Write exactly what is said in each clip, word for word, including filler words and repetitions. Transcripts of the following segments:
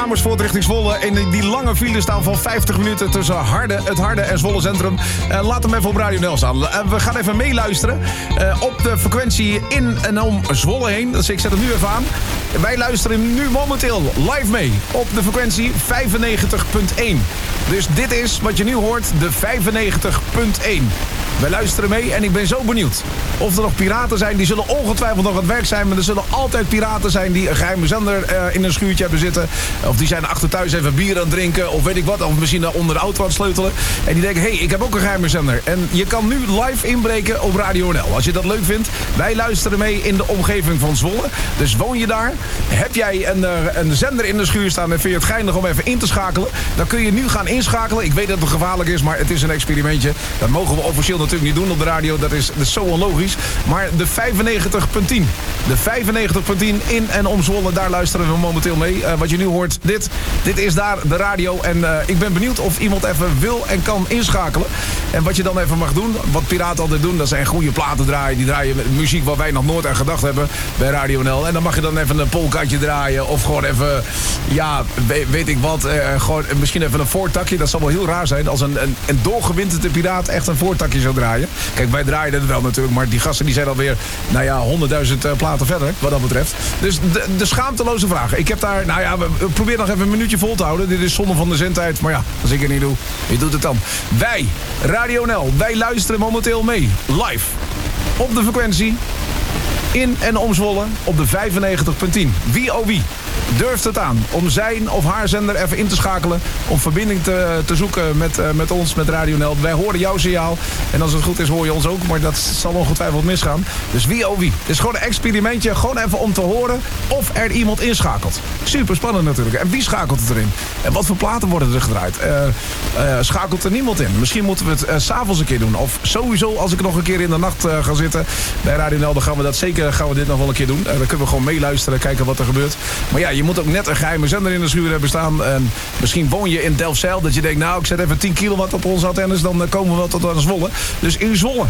Amersfoort richting Zwolle. In die lange file staan van vijftig minuten tussen Harde, het Harde en Zwolle Centrum. Uh, laat hem even op Radio Nel staan. Uh, we gaan even meeluisteren uh, op de frequentie in en om Zwolle heen. Dus ik zet hem nu even aan. Wij luisteren nu momenteel live mee op de frequentie vijfennegentig komma één. Dus dit is wat je nu hoort, de vijfennegentig komma één. Wij luisteren mee en ik ben zo benieuwd of er nog piraten zijn. Die zullen ongetwijfeld nog aan het werk zijn. Maar er zullen altijd piraten zijn die een geheime zender uh, in een schuurtje hebben zitten. Of die zijn achter thuis even bier aan het drinken. Of weet ik wat. Of misschien onder de auto aan het sleutelen. En die denken, hé, hey, ik heb ook een geheime zender. En je kan nu live inbreken op Radio N L. Als je dat leuk vindt. Wij luisteren mee in de omgeving van Zwolle. Dus woon je daar. Heb jij een, uh, een zender in de schuur staan en vind je het geinig om even in te schakelen. Dan kun je nu gaan inschakelen. Ik weet dat het gevaarlijk is, maar het is een experimentje. Dat mogen we officieel natuurlijk niet doen op de radio. Dat is, dat is zo onlogisch. Maar de vijfennegentig komma tien. De vijfennegentig komma tien in en om Zwolle. Daar luisteren we momenteel mee. Uh, wat je nu hoort, dit, dit is daar de radio. En uh, ik ben benieuwd of iemand even wil en kan inschakelen. En wat je dan even mag doen, wat piraten altijd doen, dat zijn goede platen draaien. Die draaien met muziek waar wij nog nooit aan gedacht hebben bij Radio N L. En dan mag je dan even een polkaatje draaien. Of gewoon even, ja, weet, weet ik wat. Uh, gewoon misschien even een voortakje. Dat zal wel heel raar zijn als een, een, een doorgewinterde piraat echt een voortakje zou draaien. Kijk, wij draaien het wel natuurlijk. Maar die gasten die zijn alweer, nou ja, honderdduizend uh, platen verder. Wat dat betreft. Dus de, de schaamteloze vragen. Ik heb daar, nou ja, we, we proberen nog even een minuutje vol te houden. Dit is zonde van de zendtijd. Maar ja, als ik het niet doe, wie doet het dan? Wij, Radio N L, wij luisteren momenteel mee. Live. Op de frequentie. In en om Zwolle op de vijfennegentig komma tien. Wie oh wie durft het aan om zijn of haar zender even in te schakelen. Om verbinding te, te zoeken met, uh, met ons, met Radio N L. Wij horen jouw signaal. En als het goed is hoor je ons ook. Maar dat zal ongetwijfeld misgaan. Dus wie oh wie. Het is gewoon een experimentje. Gewoon even om te horen of er iemand inschakelt. Super spannend natuurlijk. En wie schakelt het erin? En wat voor platen worden er gedraaid? Uh, uh, schakelt er niemand in? Misschien moeten we het uh, 's avonds een keer doen. Of sowieso als ik nog een keer in de nacht uh, ga zitten bij Radio N L. Dan gaan we dat zeker, gaan we dit nog wel een keer doen. Uh, dan kunnen we gewoon meeluisteren, kijken wat er gebeurt. Maar ja, je moet ook net een geheime zender in de schuur hebben staan. En misschien woon je in Delfzijl. Dat je denkt, nou, ik zet even tien kilowatt op onze antennes. Dan komen we wel tot aan Zwolle. Dus in Zwolle.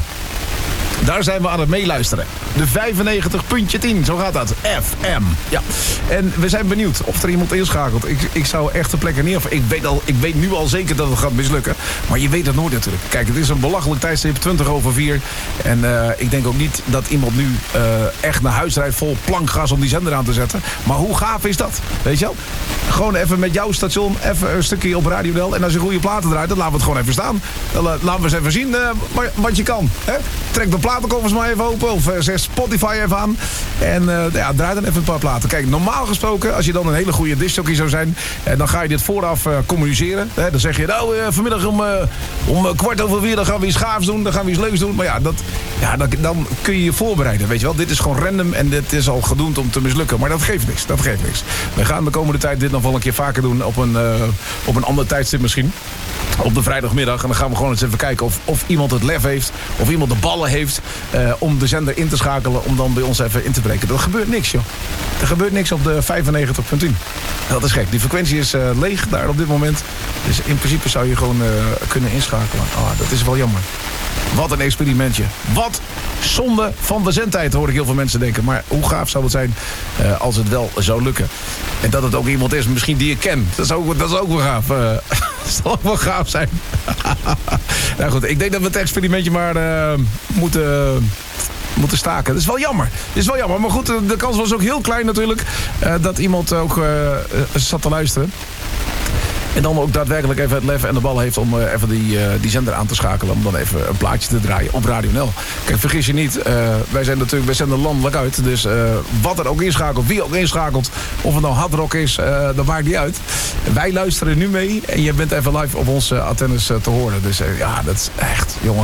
Daar zijn we aan het meeluisteren. De vijfennegentig komma tien, zo gaat dat. F M. Ja. En we zijn benieuwd of er iemand inschakelt. Ik, ik zou echt de plekken neer... Ik weet, al, ik weet nu al zeker dat het gaat mislukken. Maar je weet het nooit natuurlijk. Kijk, het is een belachelijk tijdstip, twintig over vier. En uh, ik denk ook niet dat iemand nu uh, echt naar huis rijdt vol plankgas om die zender aan te zetten. Maar hoe gaaf is dat? Weet je wel? Gewoon even met jouw station, even een stukje op Radio N L. En als je goede platen draait, dan laten we het gewoon even staan. Dan uh, laten we eens even zien uh, wat je kan. Hè? Trek de platenkoffers maar even open. Of uh, zet Spotify even aan. En uh, ja, draai dan even een paar platen. Kijk, normaal gesproken, als je dan een hele goede discjockey zou zijn, uh, dan ga je dit vooraf uh, communiceren. Hè? Dan zeg je, nou, uh, vanmiddag om, uh, om uh, kwart over vier, dan gaan we iets gaafs doen. Dan gaan we iets leuks doen. Maar ja, dat, ja dan, dan kun je je voorbereiden. Weet je wel, dit is gewoon random en dit is al gedoemd om te mislukken. Maar dat geeft niks. Dat geeft niks. We gaan de komende tijd dit nog wel een keer vaker doen. Op een, uh, op een ander tijdstip misschien. Op de vrijdagmiddag. En dan gaan we gewoon eens even kijken of, of iemand het lef heeft. Of iemand de ballen heeft. Uh, om de zender in te schakelen. Om dan bij ons even in te breken. Er gebeurt niks, joh. Er gebeurt niks op de vijfennegentig komma tien. Dat is gek. Die frequentie is uh, leeg daar op dit moment. Dus in principe zou je gewoon uh, kunnen inschakelen. Oh, dat is wel jammer. Wat een experimentje. Wat zonde van de zendtijd, hoor ik heel veel mensen denken. Maar hoe gaaf zou het zijn uh, als het wel zou lukken. En dat het ook iemand is, misschien die ik ken. Dat is ook, dat is ook wel gaaf. Uh, dat zal ook wel gaaf zijn. Nou goed, ik denk dat we het experimentje maar uh, moeten... Uh, moeten staken. Dat is wel jammer. Dat is wel jammer. Maar goed, de kans was ook heel klein natuurlijk. Uh, dat iemand ook uh, zat te luisteren. En dan ook daadwerkelijk even het lef en de bal heeft om uh, even die, uh, die zender aan te schakelen. Om dan even een plaatje te draaien op Radio N L. Kijk, vergis je niet. Uh, wij zijn natuurlijk, wij zenden landelijk uit. Dus uh, wat er ook inschakelt, wie ook inschakelt. Of het nou hardrock is, uh, dat maakt niet uit. Wij luisteren nu mee. En je bent even live op onze antennes uh, te horen. Dus uh, ja, dat is echt, jongen.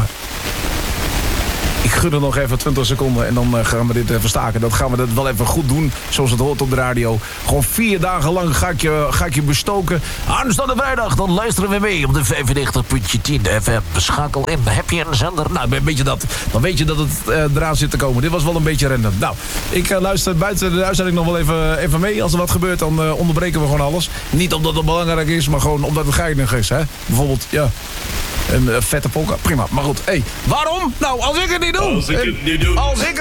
Ik gun er nog even twintig seconden en dan uh, gaan we dit even staken. Dat gaan we dat wel even goed doen, zoals het hoort op de radio. Gewoon vier dagen lang ga ik je, ga ik je bestoken. Aanstaande vrijdag, dan luisteren we mee op de vijfennegentig komma tien F M. Schakel in. Heb je een zender? Nou, een beetje dat. Dan weet je dat het uh, eraan zit te komen. Dit was wel een beetje random. Nou, ik uh, luister buiten de uitzending nog wel even, even mee. Als er wat gebeurt, dan uh, onderbreken we gewoon alles. Niet omdat het belangrijk is, maar gewoon omdat het geinig is. Hè? Bijvoorbeeld, ja... Een uh, vette polka, prima. Maar goed, hé, hey, waarom? Nou, als ik het niet doe. Als ik het niet doe. Als ik